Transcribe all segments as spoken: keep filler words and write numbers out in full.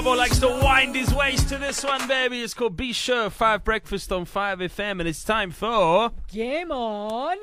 Boy likes to wind his waist to this one, baby. It's called Be Sure, five Breakfast on five F M, and it's time for Game On.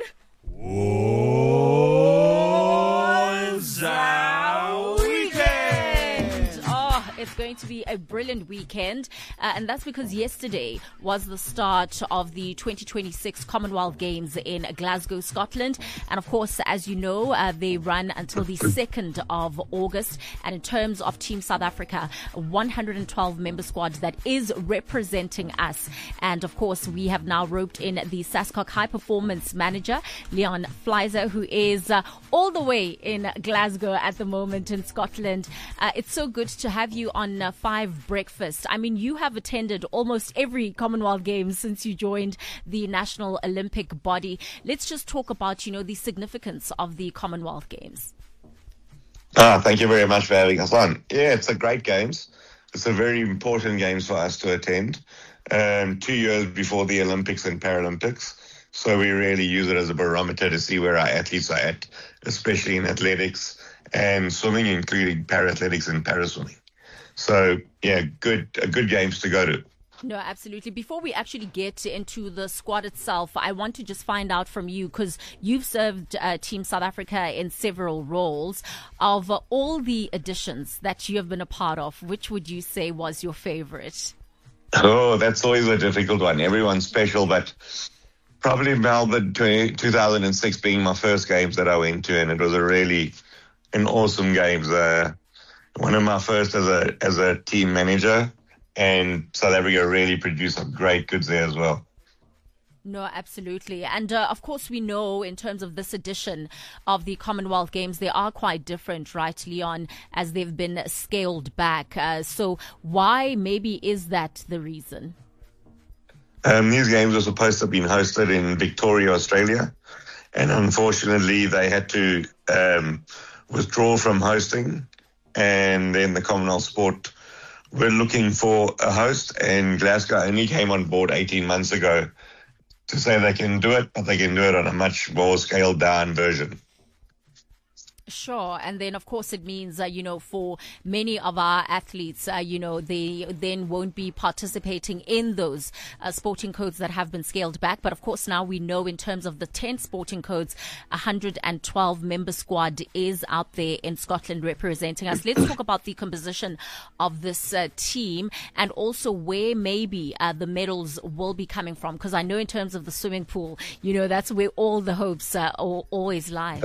What's our weekend? Oh, it's going to be a brilliant weekend, uh, and that's because yesterday was the start of the twenty twenty-six Commonwealth Games in Glasgow, Scotland. And of course, as you know, uh, they run until the second of August. And in terms of Team South Africa, a one hundred twelve member squad that is representing us. And of course, we have now roped in the SASCOC High Performance Manager, Leon Fleiser, who is uh, all the way in Glasgow at the moment in Scotland. Uh, it's so good to have you on uh, Five Breakfast. I mean, you have attended almost every Commonwealth Games since you joined the National Olympic body. Let's just talk about, you know, the significance of the Commonwealth Games. Ah, thank you very much for having us on. Yeah, it's a great games. It's a very important games for us to attend. Um, two years before the Olympics and Paralympics. So we really use it as a barometer to see where our athletes are at, especially in athletics and swimming, including para-athletics and para-swimming. So, yeah, good uh, good games to go to. No, absolutely. Before we actually get into the squad itself, I want to just find out from you, because you've served uh, Team South Africa in several roles. Of uh, all the editions that you have been a part of, which would you say was your favorite? Oh, that's always a difficult one. Everyone's special, but probably Melbourne two thousand six being my first games that I went to, and it was a really an awesome games. Uh, one of my first as a as a team manager, and South Africa really produced some great goods there as well. No, absolutely. And uh, of course, we know in terms of this edition of the Commonwealth Games, they are quite different, right, Leon, as they've been scaled back. Uh, so why maybe is that the reason? Um, these games were supposed to have been hosted in Victoria, Australia, and unfortunately they had to um, withdraw from hosting, and then the Commonwealth Sport were looking for a host, and Glasgow only came on board eighteen months ago to say they can do it, but they can do it on a much more scaled down version. Sure. And then, of course, it means, uh, you know, for many of our athletes, uh, you know, they then won't be participating in those uh, sporting codes that have been scaled back. But of course, now we know in terms of the ten sporting codes, one hundred twelve member squad is out there in Scotland representing us. Let's talk about the composition of this uh, team, and also where maybe uh, the medals will be coming from. Because I know in terms of the swimming pool, you know, that's where all the hopes uh, always lie.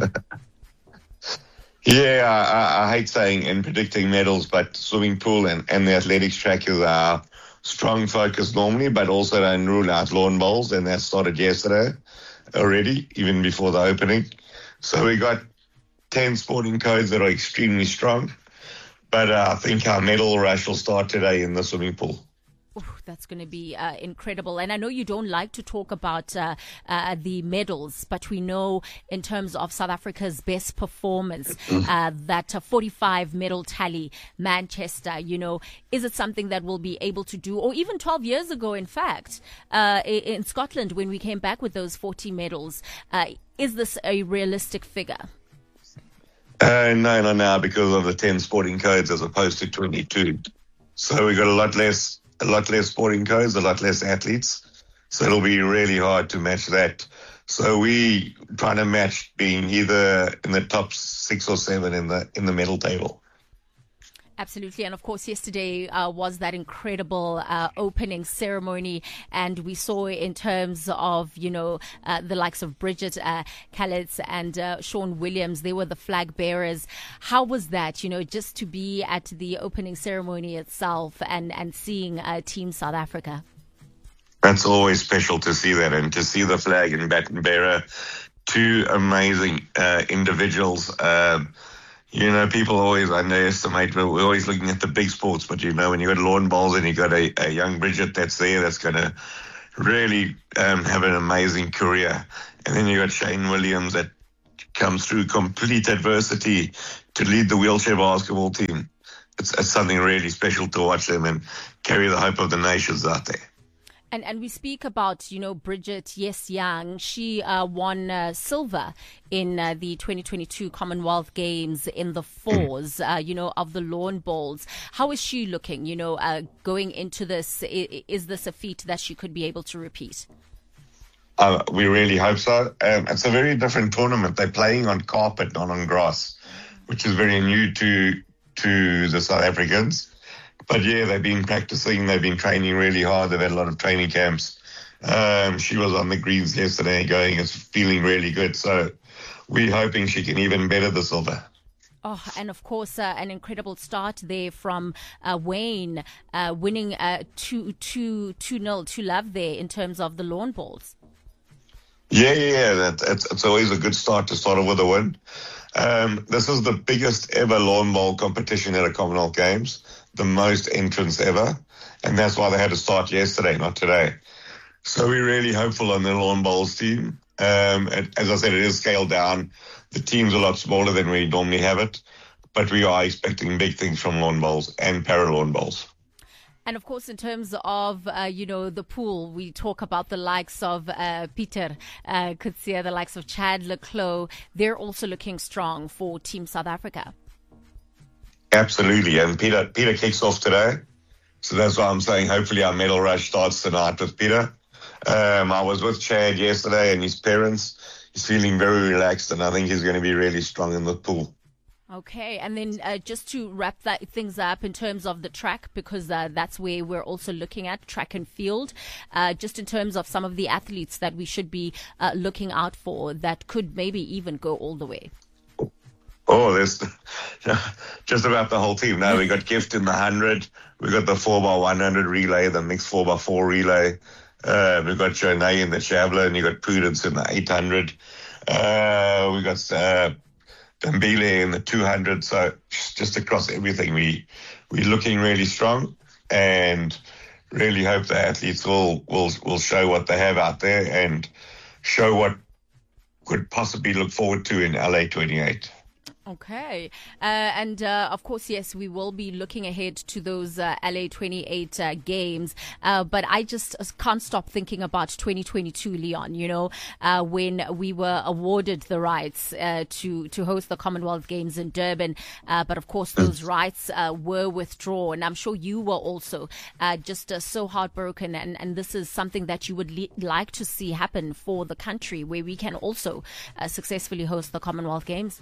Yeah, I, I hate saying and predicting medals, but swimming pool and, and the athletics track is our strong focus normally, but also don't rule out lawn bowls, and that started yesterday already, even before the opening. So we got ten sporting codes that are extremely strong, but uh, I think our medal rush will start today in the swimming pool. Ooh, that's going to be uh, incredible. And I know you don't like to talk about uh, uh, the medals, but we know in terms of South Africa's best performance, uh, that uh, forty-five medal tally, Manchester, you know, is it something that we'll be able to do? Or even twelve years ago, in fact, uh, in Scotland, when we came back with those forty medals, uh, is this a realistic figure? Uh, no, no, no, because of the ten sporting codes as opposed to twenty-two. So we got a lot less a lot less sporting codes, a lot less athletes. So it'll be really hard to match that. So we trying to match being either in the top six or seven in the in the medal table. Absolutely. And of course, yesterday uh, was that incredible uh, opening ceremony. And we saw in terms of, you know, uh, the likes of Bridget uh, Kallitz and uh, Sean Williams, they were the flag bearers. How was that, you know, just to be at the opening ceremony itself and, and seeing uh, Team South Africa? That's always special to see that, and to see the flag and baton bearer, two amazing uh, individuals. Um, You know, people always underestimate, but we're always looking at the big sports. But, you know, when you've got lawn bowls and you've got a, a young Bridget that's there that's going to really um, have an amazing career. And then you've got Shane Williams that comes through complete adversity to lead the wheelchair basketball team. It's, it's something really special to watch them and carry the hope of the nations out there. And and we speak about, you know, Bridget Yes Young. She uh, won uh, silver in uh, the twenty twenty-two Commonwealth Games in the fours, uh, you know, of the lawn bowls. How is she looking, you know, uh, going into this? Is, is this a feat that she could be able to repeat? Uh, we really hope so. Um, it's a very different tournament. They're playing on carpet, not on grass, which is very new to to the South Africans. But yeah, they've been practicing, they've been training really hard, they've had a lot of training camps. Um, she was on the greens yesterday going, it's feeling really good. So we're hoping she can even better the silver. Oh, and of course, uh, an incredible start there from uh, Wayne, uh, winning uh, two, two, two nil to love there in terms of the lawn balls. Yeah, yeah, yeah. That, it's, it's always a good start to start off with a win. Um, this is the biggest ever lawn bowl competition at a Commonwealth Games, the most entrants ever, and that's why they had to start yesterday, not today. So we're really hopeful on the lawn bowls team. Um, and as I said, it is scaled down. The team's a lot smaller than we normally have it, but we are expecting big things from lawn bowls and para lawn bowls. And of course, in terms of, uh, you know, the pool, we talk about the likes of uh, Peter uh, Kutsia, the likes of Chad Leclos. They're also looking strong for Team South Africa. Absolutely. And Peter Peter kicks off today. So that's why I'm saying hopefully our medal rush starts tonight with Peter. Um, I was with Chad yesterday and his parents. He's feeling very relaxed, and I think he's going to be really strong in the pool. Okay, and then uh, just to wrap that things up in terms of the track, because uh, that's where we're also looking at track and field, uh, just in terms of some of the athletes that we should be uh, looking out for that could maybe even go all the way. Oh, there's just about the whole team. Now we got Gift in the one hundred, we got the four by one hundred relay, the mixed four by four relay, uh, we've got Jonay in the javelin, you got Prudence in the eight hundred, uh, we got uh, Dambile in the two hundred. So just across everything, we we're looking really strong, and really hope the athletes will will will show what they have out there and show what could possibly look forward to in L A twenty-eight. Okay. Uh, and, uh, of course, yes, we will be looking ahead to those uh, L A twenty-eight uh, games. Uh, but I just can't stop thinking about twenty twenty-two, Leon, you know, uh, when we were awarded the rights uh, to, to host the Commonwealth Games in Durban. Uh, but, of course, those rights uh, were withdrawn. I'm sure you were also uh, just uh, so heartbroken. And, and this is something that you would le- like to see happen for the country, where we can also uh, successfully host the Commonwealth Games.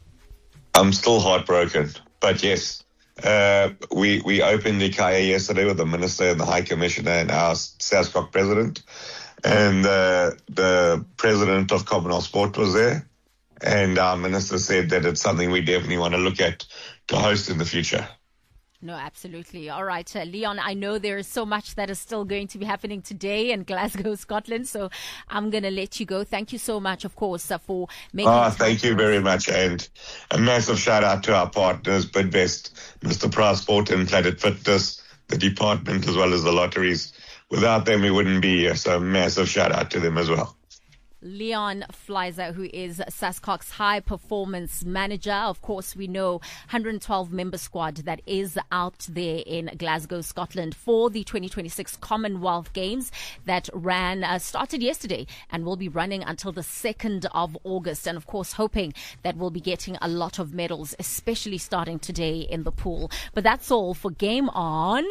I'm still heartbroken, but yes, uh, we we opened the Kaya yesterday with the Minister and the High Commissioner and our SASCOC President, and uh, the President of Commonwealth Sport was there, and our Minister said that it's something we definitely want to look at to host in the future. No, absolutely. All right, uh, Leon, I know there is so much that is still going to be happening today in Glasgow, Scotland, so I'm going to let you go. Thank you so much, of course, uh, for making Oh, thank you very much, and a massive shout out to our partners, Bidvest, Mister Price Sport and Planet Fitness, the department, as well as the lotteries. Without them, we wouldn't be here, so a massive shout out to them as well. Leon Fleiser, who is SASCOC's high performance manager. Of course, we know one hundred twelve member squad that is out there in Glasgow, Scotland for the twenty twenty-six Commonwealth Games that ran, uh, started yesterday and will be running until the second of August. And of course, hoping that we'll be getting a lot of medals, especially starting today in the pool. But that's all for Game On.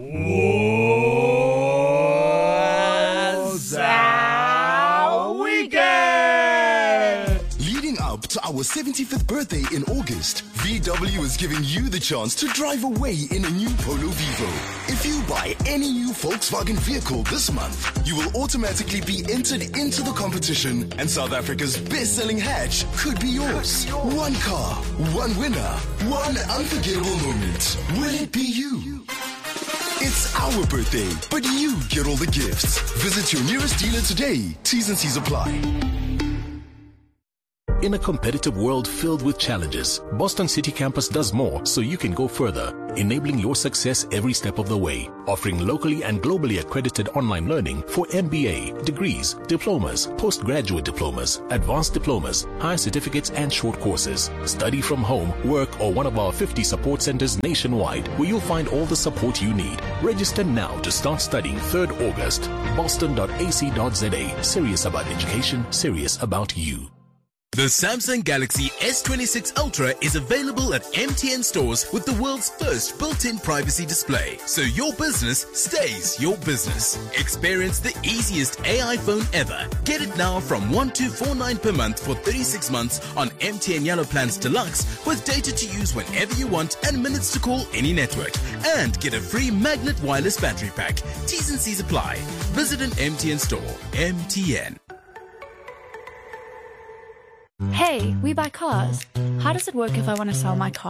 Leading up to our seventy-fifth birthday in August, V W is giving you the chance to drive away in a new Polo Vivo. If you buy any new Volkswagen vehicle this month, you will automatically be entered into the competition, and South Africa's best-selling hatch could be yours. One car, one winner, one unforgettable moment. Will it be you? It's our birthday, but you get all the gifts. Visit your nearest dealer today. T's and C's apply. In a competitive world filled with challenges, Boston City Campus does more so you can go further, enabling your success every step of the way, offering locally and globally accredited online learning for M B A, degrees, diplomas, postgraduate diplomas, advanced diplomas, higher certificates and short courses. Study from home, work or one of our fifty support centers nationwide where you'll find all the support you need. Register now to start studying third August. boston dot a c dot z a. Serious about education, serious about you. The Samsung Galaxy S twenty-six Ultra is available at M T N stores with the world's first built-in privacy display, so your business stays your business. Experience the easiest A I phone ever. Get it now from twelve forty-nine per month for thirty-six months on M T N Yellow Plans Deluxe with data to use whenever you want and minutes to call any network. And get a free magnet wireless battery pack. T's and C's apply. Visit an M T N store. M T N. Hey, we buy cars. How does it work if I want to sell my car?